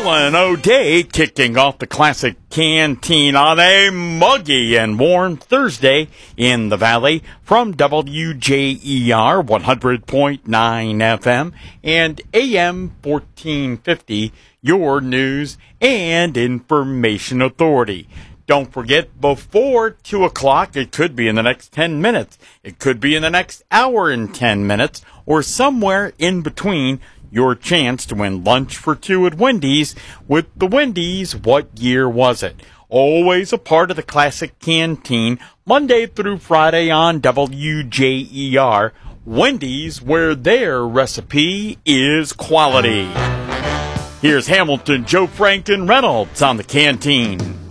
Dylan O'Day kicking off the Classic Canteen on a muggy and warm Thursday in the Valley from WJER 100.9 FM and AM 1450, your news and information authority. Don't forget, before 2 o'clock, it could be in the next 10 minutes, it could be in the next hour and 10 minutes, or somewhere in between, your chance to win lunch for two at Wendy's with the Wendy's What Year Was It? Always a part of the Classic Canteen, Monday through Friday on WJER. Wendy's, where their recipe is quality. Here's Hamilton, Joe Frank, and Reynolds on the Canteen.